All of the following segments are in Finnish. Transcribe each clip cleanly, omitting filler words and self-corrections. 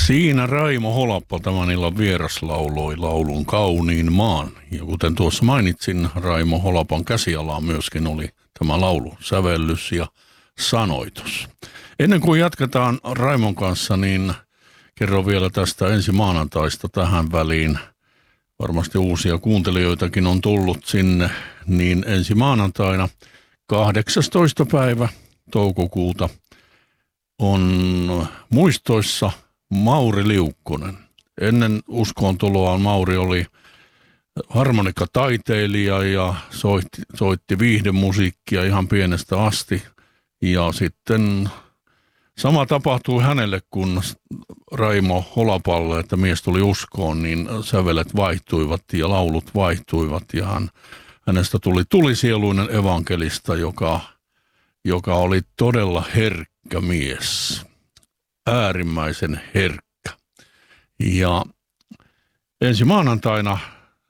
Siinä Raimo Holappa tämän illan vieras lauloi laulun Kauniin maan. Ja kuten tuossa mainitsin, Raimo Holapan käsialaa myöskin oli tämä laulu, sävellys ja sanoitus. Ennen kuin jatketaan Raimon kanssa, niin kerron vielä tästä ensi maanantaista tähän väliin. Varmasti uusia kuuntelijoitakin on tullut sinne, niin ensi maanantaina 18. päivä toukokuuta on muistoissa Mauri Liukkonen. Ennen uskoontuloaan Mauri oli harmonikkataiteilija ja soitti viihdemusiikkia ihan pienestä asti. Ja sitten sama tapahtui hänelle, kun Raimo Holapalle, että mies tuli uskoon, niin sävelet vaihtuivat ja laulut vaihtuivat. Ja hänestä tuli tulisieluinen evankelista, joka oli todella herkkä mies. Äärimmäisen herkkä. Ja ensi maanantaina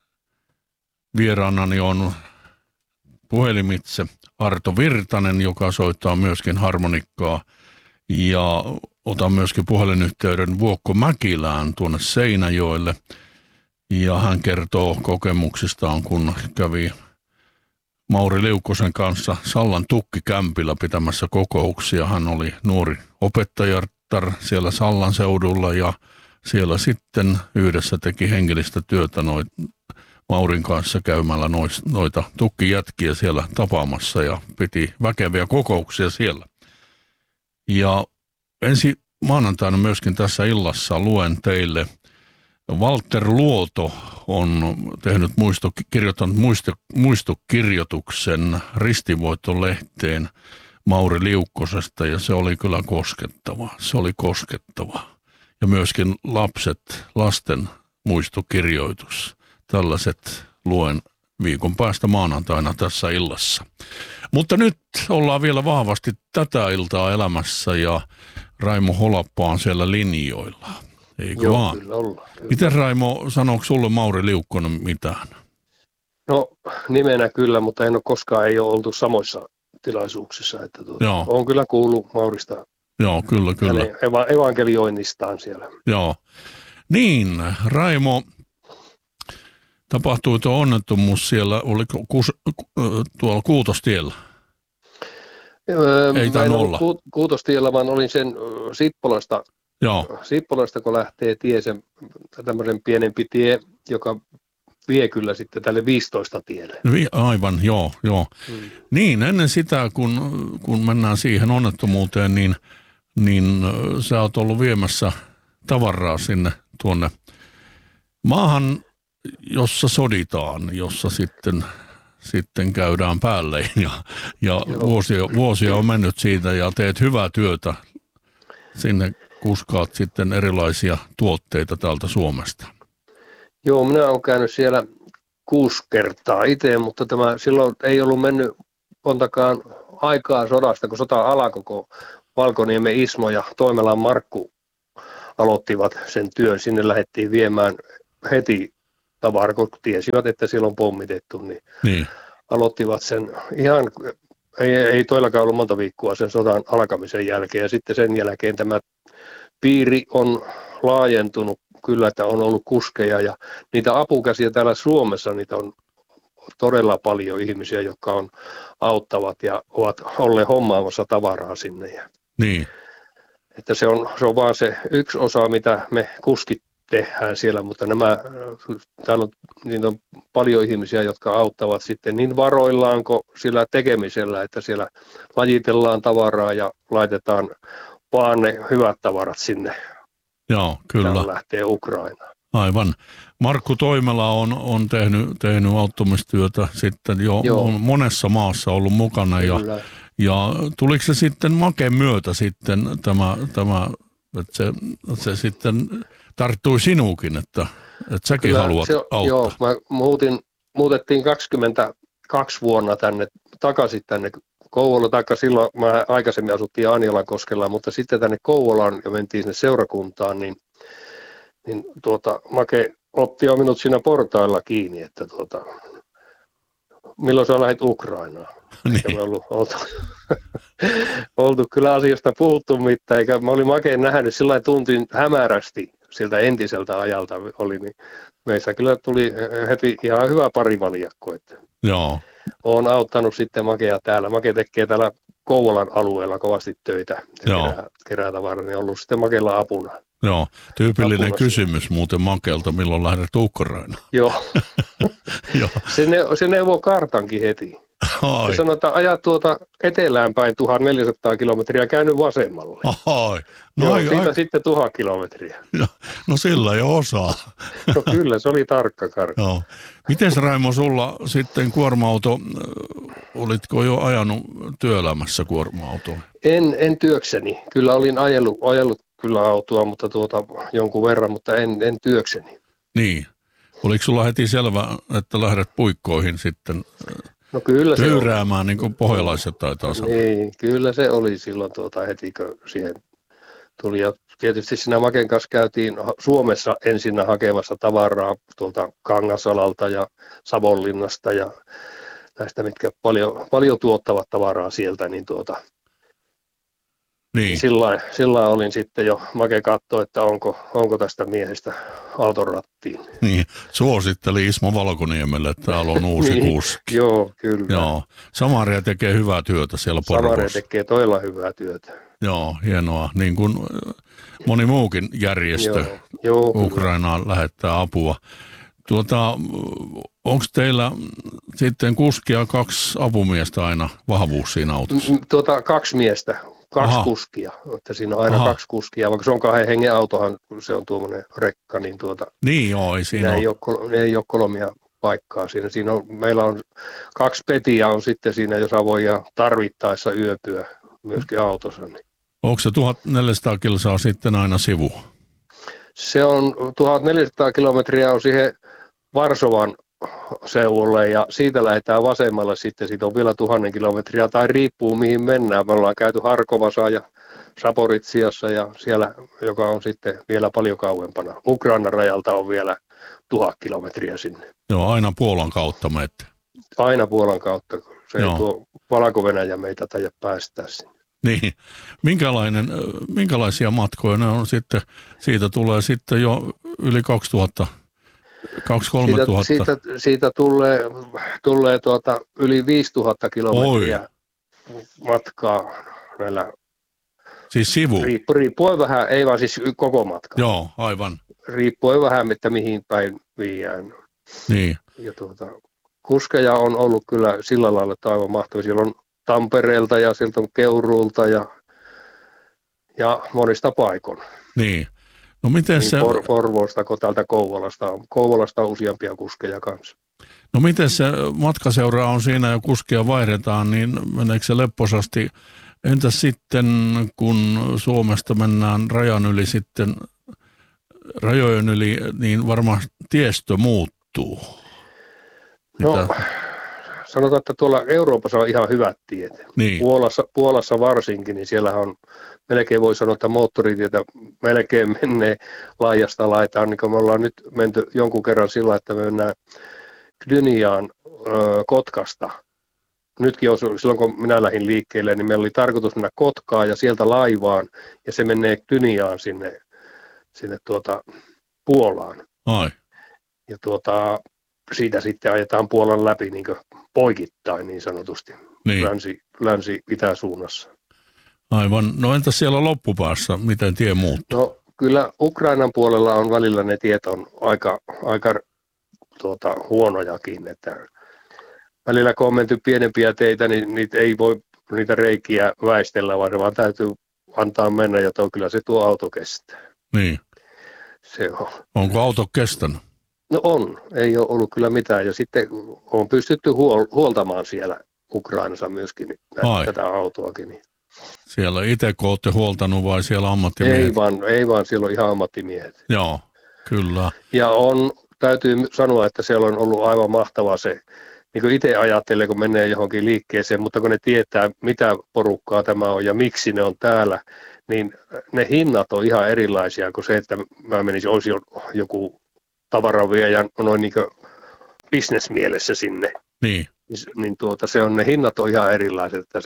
vieraanani on puhelimitse Arto Virtanen, joka soittaa myöskin harmonikkaa. Ja otan myöskin puhelinyhteyden Vuokko Mäkilään tuonne Seinäjoelle. Ja hän kertoo kokemuksistaan, kun kävi Mauri Liukkosen kanssa Sallan tukkikämpillä pitämässä kokouksia. Hän oli nuori opettajatar siellä Sallan seudulla ja siellä sitten yhdessä teki hengellistä työtä Maurin kanssa käymällä noita tukkijätkiä siellä tapaamassa ja piti väkeviä kokouksia siellä. Ja ensi maanantaina myöskin tässä illassa luen teille. Walter Luoto on kirjoittanut muistokirjoituksen Ristinvoitto-lehteen Mauri Liukkosesta ja se oli kyllä koskettava. Se oli koskettava. Ja myöskin lasten muistokirjoitus. Tällaiset luen viikon päästä maanantaina tässä illassa. Mutta nyt ollaan vielä vahvasti tätä iltaa elämässä ja Raimo Holappa on siellä linjoilla. Eikö Joo, vaan? kyllä ollaan. Kyllä. Miten Raimo, sanooko sulle Mauri Liukkonen mitään? No nimenä kyllä, mutta en ole koskaan ei ole oltu samoissa tilaisuuksissa. Että olen kyllä kuullut Maurista. Joo, kyllä. Evankelioinnistaan siellä. Joo. Niin, Raimo, tapahtui tuo onnettomuus siellä, oliko tuolla Kuutostiellä? Ei tainnut olla. Kuutostiellä, vaan olin sen Sippolasta. Joo. Sippolasta, kun lähtee sen tämmöisen pienempi tie, joka vie kyllä sitten tälle 15 tielle. Aivan, joo. Niin, ennen sitä, kun mennään siihen onnettomuuteen, niin sä oot ollut viemässä tavaraa sinne tuonne maahan, jossa soditaan, jossa sitten käydään päälle ja vuosia on mennyt siitä ja teet hyvää työtä. Sinne kuskaat sitten erilaisia tuotteita täältä Suomesta. Joo, minä olen käynyt siellä 6 kertaa itse, mutta silloin ei ollut mennyt montakaan aikaa sodasta, kun sota alkoi, kun Valkoniemen Ismo ja Toimelan Markku aloittivat sen työn. Sinne lähdettiin viemään heti tavaraa, kun tiesivät, että siellä on pommitettu, niin. Aloittivat sen ihan, ei toillakaan ollut monta viikkoa sen sodan alkamisen jälkeen, ja sitten sen jälkeen tämä piiri on laajentunut kyllä, että on ollut kuskeja, ja niitä apukäsiä täällä Suomessa, niitä on todella paljon ihmisiä, jotka auttavat ja ovat olleet hommaamassa tavaraa sinne. Niin. Että se on vaan se yksi osa, mitä me kuskit tehdään siellä, mutta täällä on paljon ihmisiä, jotka auttavat sitten niin varoillaan kuin sillä tekemisellä, että siellä lajitellaan tavaraa ja laitetaan vaan ne hyvät tavarat sinne. Joo, kyllä. Lähtee Ukrainaan. Aivan. Markku Toimela on tehnyt auttamistyötä sitten jo on monessa maassa ollut mukana ja tuliko se sitten Maken myötä sitten tämä että se sitten tarttui sinuukin, että säkin kyllä, haluat auttaa. Joo, muutettiin 22 vuonna takaisin tänne Kouvolaan, taikka silloin mä aikaisemmin asuttiin Anjalankoskella, mutta sitten tänne Kouvolaan ja mentiin sinne seurakuntaan, niin Make otti jo minut siinä portailla kiinni, että milloin sä lähdit Ukrainaan. Eikä me oltu kyllä asiasta puhuttu mitään, eikä mä olin makeen nähnyt sillä tuntin hämärästi siltä entiseltä ajalta oli, niin meissä kyllä tuli heti ihan hyvä parivaljakko, että Joo. olen auttanut sitten Makea täällä. Make tekee täällä Kouvolan alueella kovasti töitä ja kerää tavaraa, niin on ollut sitten Makeella apuna. Joo, tyypillinen kysymys muuten Makelta, milloin lähdet Ukrainaan. Joo, se neuvoo kartankin heti. Se sanoo, että ajat tuota etelään päin 1400 kilometriä käynyt vasemmalle. Siitä sitten 1000 kilometriä. No sillä jo osaa. No kyllä, se oli tarkka kartta. Joo. Mites Raimo sulla sitten kuorma-auto, olitko jo ajanut työelämässä kuorma-autoa? En työkseni. Kyllä olin ajellut kyllä autoa, mutta jonkun verran, mutta en työkseni. Niin. Oliko sulla heti selvä, että lähdet puikkoihin sitten no kyllä tyyräämään, niin kuin pohjalaiset taitaa sanoa? Niin, kyllä se oli silloin heti, kun siihen tuli. Ja tietysti siinä Maken kanssa käytiin Suomessa ensinnä hakemassa tavaraa tuolta Kangasalalta ja Savonlinnasta ja näistä, mitkä paljon tuottavat tavaraa sieltä, niin niin. Sillä olin sitten jo, Make katsoi, että onko tästä miehestä auton rattiin. Niin, suositteli Ismo Valkoniemelle, että täällä on uusi niin, kuski. Joo, kyllä. Joo, Samaria tekee hyvää työtä siellä Porvoossa. Samaria tekee todella hyvää työtä. Joo, hienoa. Niin kuin moni muukin järjestö Ukrainaan lähettää apua. Onko teillä sitten kuskia 2 apumiestä aina vahvuus siinä autossa? 2 miestä. 2 kuskia, että siinä on aina 2 kuskia, vaikka se on 2 hengen autohan, kun se on tuommoinen rekka, niin niin joo, ei siinä ei ole 3 paikkaa siinä. Meillä on 2 petiä on sitten siinä, jossa voi tarvittaessa yöpyä myöskin autossa. Niin. Onko se 1400 kilsaa sitten aina sivu? Se on 1400 kilometriä on siihen Varsovan seudulle ja siitä lähdetään vasemmalle sitten, siitä on vielä 1000 kilometriä tai riippuu mihin mennään. Me ollaan käyty Harkovassa ja Saporitsiassa ja siellä, joka on sitten vielä paljon kauempana. Ukrainan rajalta on vielä 1000 kilometriä sinne. Joo, aina Puolan kautta menette. Aina Puolan kautta, se ei tuo Valko-Venäjä meitä taida päästää sinne. Niin, minkälaisia matkoja ne on sitten, siitä tulee sitten jo yli 2000 2-3 tuhatta. Siitä tulee yli 5000 kilometriä matkaa näillä. Siis sivu? Riippuen vähän, ei vaan siis koko matka. Joo, aivan. Riippuen vähän, että mihin päin viiään. Niin. Ja kuskeja on ollut kyllä sillä lailla, että aivan mahtavia. Siellä on Tampereelta ja sieltä on Keuruulta ja monista paikoin. Niin. No miten niin se... Porvoosta kuin täältä Kouvolasta on useampia kuskeja kanssa. No miten se matkaseura on siinä ja kuskia vaihdetaan, niin meneekö se lepposasti? Entäs sitten, kun Suomesta mennään rajojen yli, niin varmaan tiestö muuttuu? No, sanotaan, että tuolla Euroopassa on ihan hyvät tiet. Niin. Puolassa varsinkin, niin siellä on melkein voi sanoa, että moottoritietä melkein menee laajasta laitaan, niin kuin me ollaan nyt menty jonkun kerran sillä, että me mennään Gdyniaan Kotkasta. Nytkin silloin, kun minä lähdin liikkeelle, niin meillä oli tarkoitus mennä Kotkaan ja sieltä laivaan, ja se menee Gdyniaan sinne Puolaan. Ai. Ja siitä sitten ajetaan Puolan läpi niin kuin poikittain niin sanotusti, niin. länsi-itä-suunnassa. Aivan. No entäs siellä loppupäässä, miten tie muuttuu? No kyllä Ukrainan puolella on välillä ne tiet on aika huonojakin, että välillä kun on menty pienempiä teitä, niin niitä ei voi niitä reikiä väistellä, vaan täytyy antaa mennä ja kyllä se tuo auto kestää. Niin. Se on. Onko auto kestänyt? No on, ei ole ollut kyllä mitään ja sitten on pystytty huoltamaan siellä Ukrainassa myöskin tätä autoakin. Niin. Siellä itse kun olette huoltanut vai siellä ammattimiehet? Ei vaan, siellä on ihan ammattimiehet. Joo, kyllä. Ja täytyy sanoa, että siellä on ollut aivan mahtavaa se, niin kuin itse ajattelee, kun menee johonkin liikkeeseen, mutta kun ne tietää, mitä porukkaa tämä on ja miksi ne on täällä, niin ne hinnat on ihan erilaisia kuin se, että mä menisin, olisi joku tavaranviejä noin niin kuin bisnesmielessä sinne. Niin. niin se on, ne hinnat on ihan erilaiset, että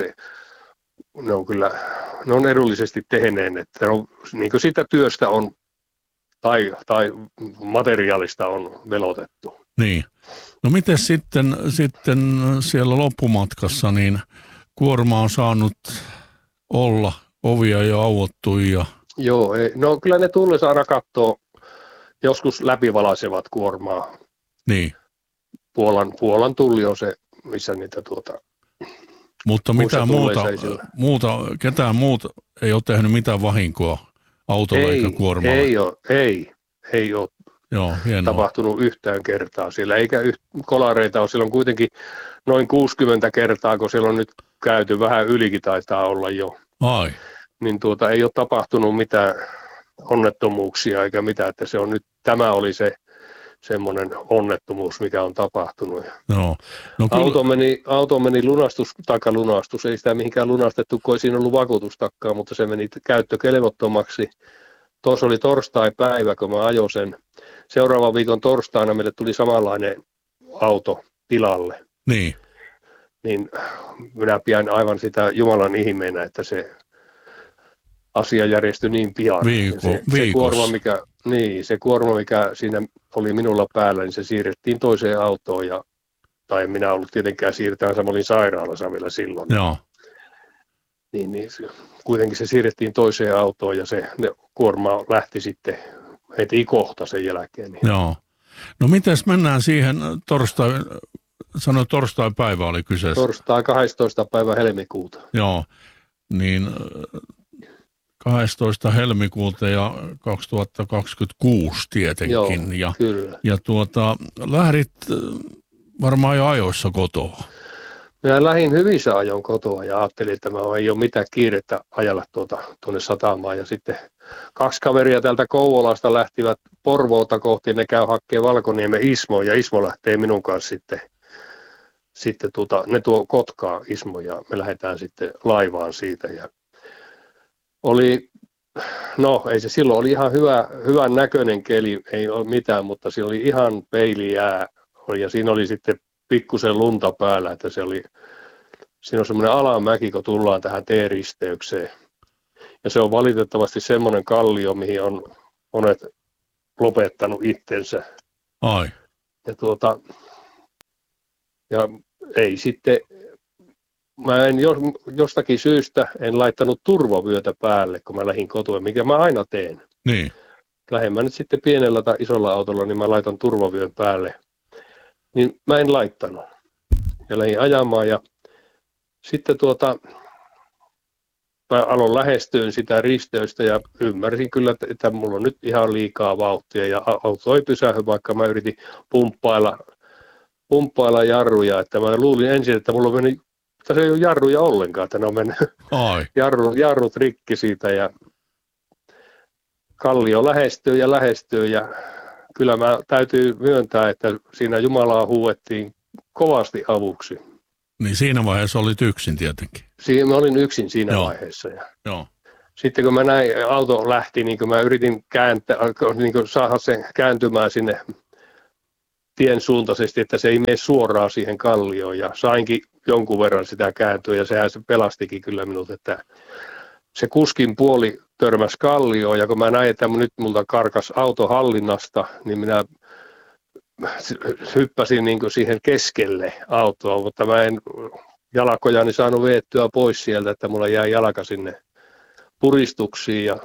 ne on edullisesti tehneen, että on, niin kuin sitä työstä on tai materiaalista on velotettu. Niin. No miten sitten siellä loppumatkassa, niin kuorma on saanut olla, ovia jo auottu ja... Joo, no kyllä ne tullessa aina katsoo, joskus läpivalaisevat kuormaa. Niin. Puolan tulli on se, missä niitä Mutta ketään muuta ei ole tehnyt mitään vahinkoa autolla eikä kuormalla? Ei ole. Joo, tapahtunut yhtään kertaa siellä, eikä kolareita ole. Siellä on kuitenkin noin 60 kertaa, kun siellä on nyt käyty, vähän ylikin taitaa olla jo. Ai. Niin ei ole tapahtunut mitään onnettomuuksia eikä mitään, että se on nyt, tämä oli se semmoinen onnettomuus, mikä on tapahtunut. No, auto meni lunastus, ei sitä mihinkään lunastettu, kun ei siinä ollut vakuutustakkaa, mutta se meni käyttökelvottomaksi. Tuossa oli torstai-päivä, kun mä ajoin sen. Seuraavan viikon torstaina meille tuli samanlainen auto tilalle. Niin minä pidän aivan sitä Jumalan ihmeenä, että se asia järjestyi niin pian. Se kuorma, mikä siinä oli minulla päällä, niin se siirrettiin toiseen autoon. Tai en minä ollut tietenkään siirtämässä, mä olin sairaalassa vielä silloin. Joo. Niin kuitenkin se siirrettiin toiseen autoon ja se kuorma lähti sitten heti kohta sen jälkeen. Niin. Joo. No mites mennään siihen torstai-päivä oli kyseessä. Torstai 12. päivä helmikuuta. Joo, niin 12. helmikuuta ja 2026 tietenkin. Joo, kyllä. Ja lähdit varmaan jo ajoissa kotoa. Minä lähdin hyvissä ajoin kotoa ja ajattelin, että ei ole mitään kiirettä ajalla tuonne satamaan. Ja sitten 2 kaveria täältä Kouvolasta lähtivät Porvoota kohti, ne käy hakemaan Valkoniemen Ismo ja Ismo lähtee minun kanssa sitten ne tuo Kotkaan Ismo ja me lähdetään sitten laivaan siitä. Ja ei se silloin oli ihan hyvän näköinen keli, ei ole mitään, mutta siinä oli ihan peilijää ja siinä oli sitten pikkusen lunta päällä, että siinä on semmoinen alamäki, kun tullaan tähän T-risteykseen. Ja se on valitettavasti semmoinen kallio, mihin on monet lopettanut itsensä. Ai. Ja ei sitten, mä en jostakin syystä en laittanut turvavyötä päälle, kun mä lähdin kotoa, mikä mä aina teen. Niin. Lähden mä nyt sitten pienellä tai isolla autolla, niin mä laitan turvavyön päälle. Niin mä en laittanut. Ja lähdin ajamaan ja sitten mä aloin lähestyä sitä risteystä ja ymmärsin kyllä, että mulla on nyt ihan liikaa vauhtia ja auto ei pysähy, vaikka mä yritin pumppailla jarruja. Että mä luulin ensin, että mulla on mennyt, että se ei ole jarruja ollenkaan, että ne on mennyt jarrut rikki siitä ja kallio lähestyy ja kyllä mä täytyy myöntää, että siinä Jumalaa huuettiin kovasti avuksi. Niin siinä vaiheessa olit yksin tietenkin. Mä olin yksin siinä vaiheessa. Joo. Sitten kun mä näin, auto lähti, niin kun mä yritin saada sen kääntymään sinne tien suuntaisesti, että se ei mene suoraan siihen kallioon. Ja sainkin jonkun verran sitä kääntyä ja sehän se pelastikin kyllä minut, että se kuskin puoli törmäsi kallioon ja kun mä näin, että nyt multa karkas auto hallinnasta, niin minä hyppäsin niin kuin siihen keskelle autoa, mutta mä en jalkojani saanut veettyä pois sieltä, että mulla jäi jalka sinne puristuksiin ja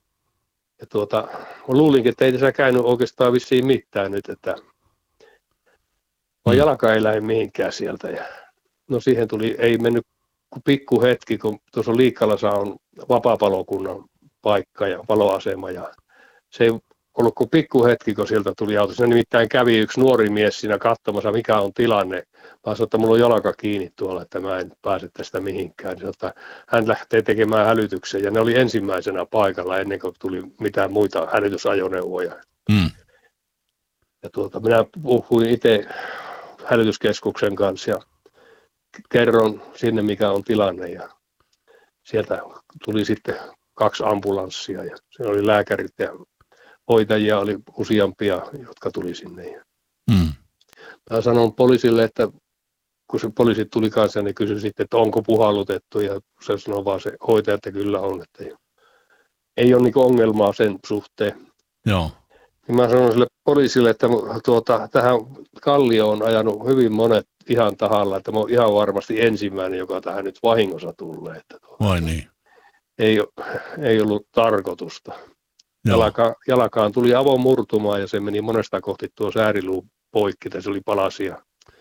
mä luulinkin, että ei tässä käynyt oikeastaan vissiin mitään nyt, että vaan jalka ei lähde mihinkään sieltä ja no siihen ei mennyt pikku hetki, kun tuossa Liikkalassa on vapaapalokunnan paikka ja paloasema ja se ei ollut kuin pikku hetki, kun sieltä tuli auto. Siinä nimittäin kävi yksi nuori mies siinä katsomassa, mikä on tilanne. Mä sanoin, että mulla on jalka kiinni tuolla, että mä en pääse tästä mihinkään. Hän lähtee tekemään hälytyksen ja ne oli ensimmäisenä paikalla ennen kuin tuli mitään muita hälytysajoneuvoja. Ja minä puhuin itse hälytyskeskuksen kanssa ja kerron sinne, mikä on tilanne. Ja sieltä tuli sitten 2 ambulanssia ja siinä oli lääkärit ja hoitajia oli useampia, jotka tuli sinne. Mä sanon poliisille, että kun se poliisit tuli kanssa, niin kysyi sitten, että onko puhallutettu, ja se sanoi vaan se hoitaja, että kyllä on, että ei ole niin ongelmaa sen suhteen. Joo. Mä sanoin sille poliisille, että tähän kallioon on ajanut hyvin monet ihan tahalla, että mä oon ihan varmasti ensimmäinen, joka tähän nyt vahingossa tulee. Että Vai niin? Ei ollut tarkoitusta. Jalakaan tuli avomurtumaan ja se meni monesta kohti tuo sääriluu poikki, se oli palasia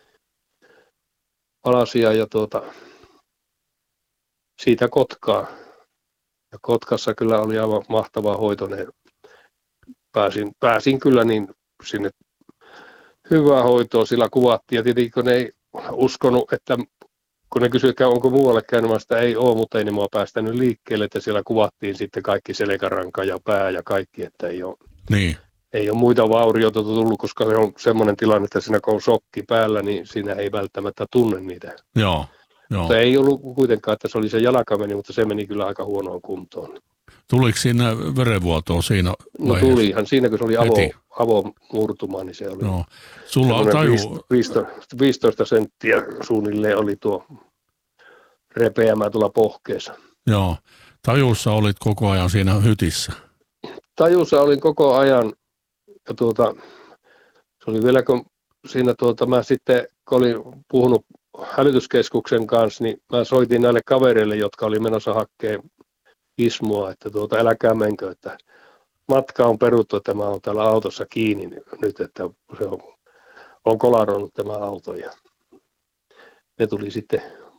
ja siitä Kotkaan. Ja Kotkassa kyllä oli aivan mahtava hoitoinen. Pääsin kyllä niin sinne hyvää hoitoa, sillä kuvattiin. Ja tietenkin kun ne ei uskonut, että kun ne kysyivät, onko muualle käymästä, ei ole, mutta ei ne mua päästänyt liikkeelle, että siellä kuvattiin sitten kaikki selkäranka ja pää ja kaikki, että ei ole muita vaurioita tullut, koska se on semmoinen tilanne, että siinä kun on shokki päällä, niin siinä ei välttämättä tunne niitä. Joo. Mutta ei ollut kuitenkaan, että se oli se jalka meni, mutta se meni kyllä aika huonoon kuntoon. Tuliko siinä verenvuotoa siinä vaiheessa? No tulihan siinä, kun se oli avomurtuma, niin se oli. No. Sulla on 15 senttiä suunnilleen oli tuo repeämä tuolla pohkeessa. Joo. Tajussa olit koko ajan siinä hytissä? Tajussa olin koko ajan, ja se oli vielä, kun siinä mä sitten, kun olin puhunut hälytyskeskuksen kanssa, niin mä soitin näille kavereille, jotka oli menossa hakkeen ismoa, että älkää menkö, että matka on peruttu, että mä oon täällä autossa kiinni nyt, että se on kolaroinut tämä auto. Ja ne tuli sitten,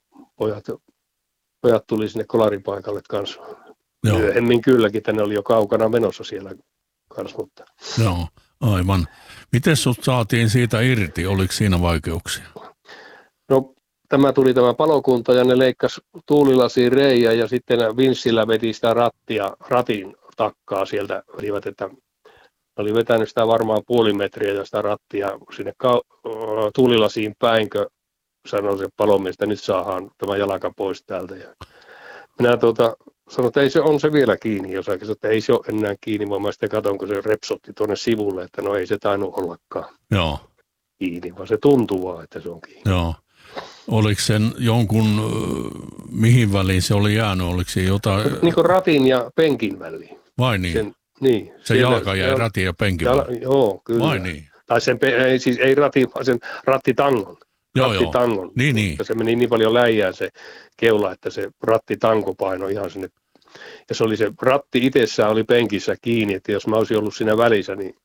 pojat tuli sinne kolaripaikalle kanssa. Myöhemmin kylläkin, että ne oli jo kaukana menossa siellä kanssa. Mutta. Joo, aivan. Miten sut saatiin siitä irti? Oliko siinä vaikeuksia? No, tämä palokunta ja ne leikkasi tuulilasiin reijä ja sitten vinssillä veti sitä ratin takkaa sieltä. Että oli vetänyt sitä varmaan puoli metriä ja sitä rattia sinne tuulilasiin päin, kun sanoi se palomies, että nyt saadaan tämä jalka pois täältä. Ja minä sanoin, että ei se on se vielä kiinni, jos sanoin, että ei se ole enää kiinni, vaan mä sitten katson, kun se repsotti tuonne sivulle, että no ei se tainnut ollakaan kiinni, vaan se tuntuu vaan, että se on kiinni. Joo. Oliko sen jonkun, mihin väliin se oli jäänyt, oliko se jotain? Niin kuin ratin ja penkin väliin. Vai niin? Se jalka jäi ratin ja penkin väliin? Joo, kyllä. Vai niin? Tai siis ei ratin, vaan sen rattitangon. Rattitangon. Niin. Se meni niin paljon läjään se keula, että se rattitanko painoi ihan sinne. Ja se oli se ratti itsessään oli penkissä kiinni, että jos mä olisin ollut siinä välissä, niin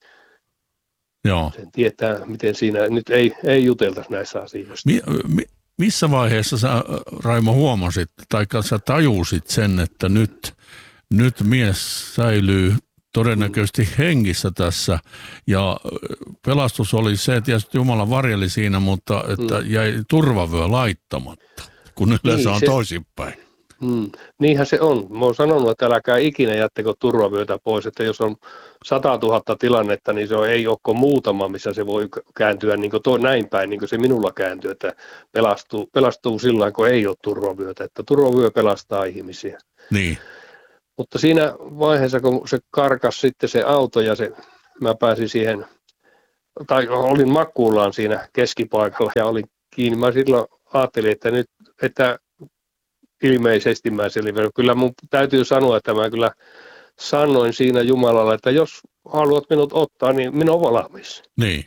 sen tietää, miten siinä nyt ei juteltaisi näissä asioissa. Missä vaiheessa sä, Raimo, huomasit, tai sä tajusit sen, että nyt mies säilyy todennäköisesti hengissä tässä, ja pelastus oli se, että tietysti Jumala varjeli siinä, mutta että jäi turvavyö laittamatta, kun yleensä on toisinpäin. Niinhän se on. Mä oon sanonut, että älkää ikinä jättäkö turvavyötä pois, että jos on 100 000 tilannetta, niin se ei ole muutama, missä se voi kääntyä niin kuin näin päin, niin kuin se minulla kääntyy, että pelastuu sillä kun ei ole turvavyötä, että turvavyö pelastaa ihmisiä. Niin. Mutta siinä vaiheessa, kun se karkas sitten se auto ja mä pääsin siihen, tai olin makkuullaan siinä keskipaikalla ja olin kiinni, mä silloin ajattelin, että nyt, että ilmeisesti mä selviän. Kyllä mun täytyy sanoa, että mä kyllä sanoin siinä Jumalalle, että jos haluat minut ottaa, niin minä olen valmis. Niin.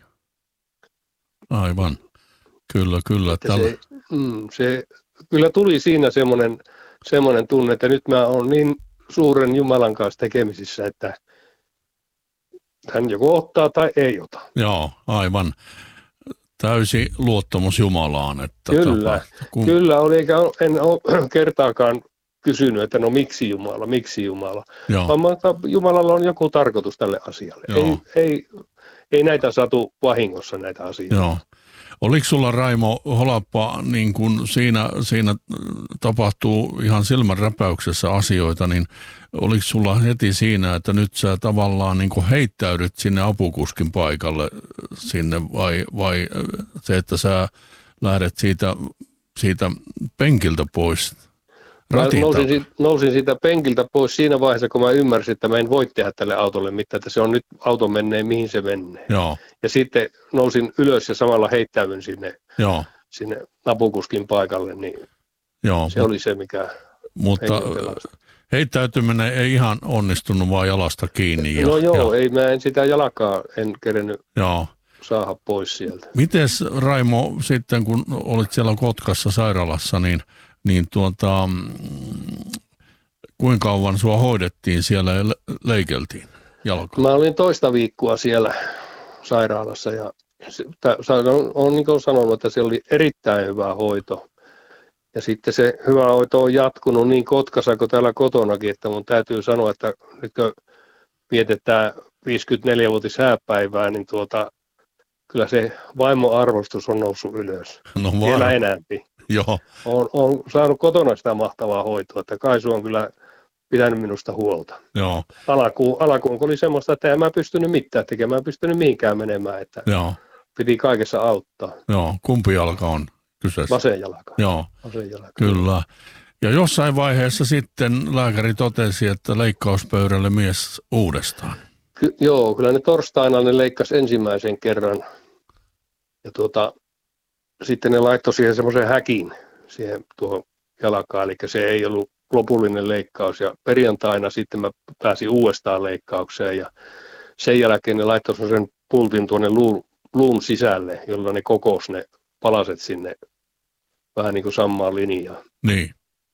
Aivan. Kyllä. Se kyllä tuli siinä semmoinen tunne, että nyt mä oon niin suuren Jumalan kanssa tekemisissä, että hän joko ottaa tai ei ota. Joo, aivan. Täysi luottamus Jumalaan. Että Kyllä oli, eikä en ole kertaakaan kysynyt, että no miksi Jumala. Vaan Jumalalla on joku tarkoitus tälle asialle. Ei näitä satu vahingossa näitä asioita. Joo. Oliko sulla, Raimo Holappa, niin kun siinä tapahtuu ihan silmänräpäyksessä asioita, niin oliko sulla heti siinä, että nyt sä tavallaan niin kun heittäydyt sinne apukuskin paikalle sinne vai se, että sä lähdet siitä penkiltä pois? Nousin siitä penkiltä pois siinä vaiheessa, kun mä ymmärsin, että mä en voi tehdä tälle autolle mitään, että se on nyt auto menee, mihin se menee. Joo. Ja sitten nousin ylös ja samalla heittäydyn sinne napukuskin paikalle, niin Joo, se oli se, mikä mutta hengen pelasti. heittäytyminen ei ihan onnistunut vaan jalasta kiinni. No joo, ei mä en sitä jalkaa en kerennyt joo. saada pois sieltä. Mites Raimo sitten, kun olit siellä Kotkassa sairaalassa, niin kuinka kauan sua hoidettiin siellä ja leikeltiin jalkaa? Mä olin toista viikkoa siellä sairaalassa ja olen niin kuin sanonut, että se oli erittäin hyvä hoito. Ja sitten se hyvä hoito on jatkunut niin Kotkassa kuin täällä kotonakin, että mun täytyy sanoa, että nyt kun vietetään 54-vuotis hääpäivää, niin kyllä se vaimon arvostus on noussut ylös. No vielä enemmän. Joo. Olen saanut kotona sitä mahtavaa hoitoa, että Kaisu on kyllä pitänyt minusta huolta. Joo. Alkuun oli semmoista, että en mä pystynyt mitään tekemään, en pystynyt mihinkään menemään, että joo. Piti kaikessa auttaa. Joo, kumpi jalka on kyseessä? Vasen jalka. Joo, Vasen jalka. kyllä. Ja jossain vaiheessa sitten lääkäri totesi, että leikkauspöydälle mies uudestaan. Joo, kyllä ne torstaina ne leikkasi ensimmäisen kerran. Ja sitten ne laittoi siihen semmoisen häkin siihen tuohon jalkaan, eli se ei ollut lopullinen leikkaus. Ja perjantaina sitten mä pääsin uudestaan leikkaukseen ja sen jälkeen ne laittoi semmoisen pultin tuonne luun sisälle, jolla ne kokosi ne palaset sinne vähän niin kuin samaan linjaan. Niin.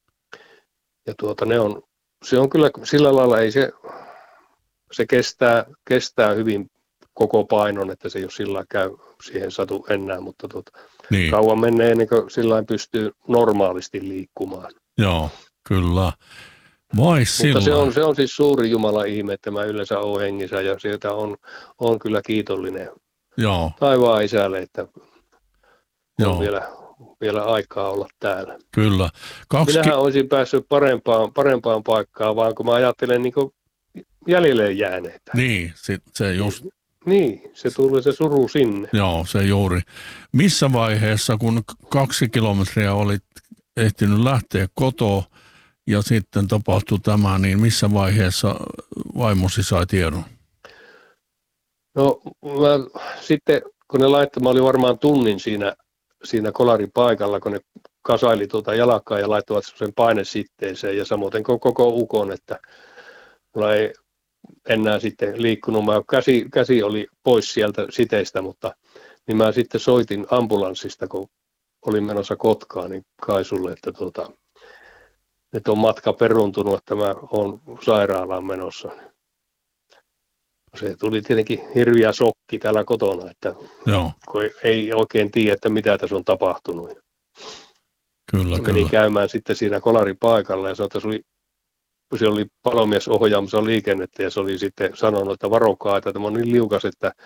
Ja se on kyllä sillä lailla, ei se kestää hyvin koko painon, että se ei ole sillä käy siihen satu enää, mutta niin. Kauan menee ennen kuin sillä pystyy normaalisti liikkumaan. Joo, kyllä. Mutta se on siis suuri Jumalan ihme, että mä yleensä olen hengissä ja sieltä on kyllä kiitollinen Joo. taivaan isälle, että Joo. on vielä aikaa olla täällä. Kyllä. Minähän olisin päässyt parempaan paikkaan, vaan kun mä ajattelen niin kuin jäljelle jääneitä. Niin, se just. Niin, se tulee se suru sinne. Joo, se juuri. Missä vaiheessa, kun 2 kilometriä olit ehtinyt lähteä kotoa ja sitten tapahtui tämä, niin missä vaiheessa vaimosi sai tiedon? No, sitten kun ne laittoi, mä olin varmaan tunnin siinä kolaripaikalla, kun ne kasaili jalkaa ja laittoivat sen painesitteeseen ja samoin koko ukon, että mulla ei enää sitten liikkunut. Käsi oli pois sieltä siteistä, mutta niin mä sitten soitin ambulanssista, kun olin menossa Kotkaan, niin Kaisulle, että on matka peruntunut, että mä oon sairaalaan menossa. Se tuli tietenkin hirviä shokki täällä kotona, että Joo. Kun ei oikein tiedä, että mitä tässä on tapahtunut. Kyllä. Menin käymään sitten siinä kolaripaikalla ja se oli palomies ohjaamassa liikennettä ja se oli sitten sanonut, että varokaa, että tämä on niin liukas,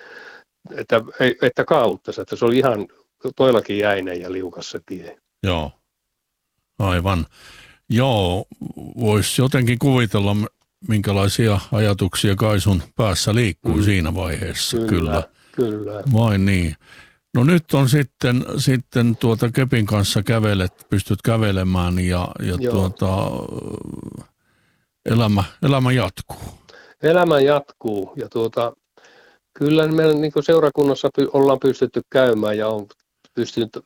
että kaavuttaisi, että se oli ihan toillakin jäinen ja liukas se tie. Joo, aivan. Joo, voisi jotenkin kuvitella, minkälaisia ajatuksia Kaisun päässä liikkuu siinä vaiheessa. Kyllä. Vain niin. No nyt on sitten kepin kanssa pystyt kävelemään ja elämä jatkuu. Elämä jatkuu ja kyllä meillä niin seurakunnassa ollaan pystytty käymään ja on pystynyt